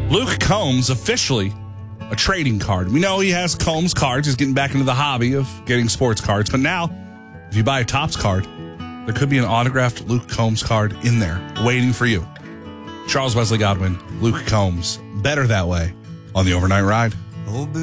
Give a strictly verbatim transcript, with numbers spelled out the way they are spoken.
Luke Combs officially a trading card. We know he has Combs cards. He's getting back into the hobby of getting sports cards. But now, if you buy a Topps card, there could be an autographed Luke Combs card in there waiting for you. Charles Wesley Godwin, Luke Combs. Better that way on the Overnight Ride.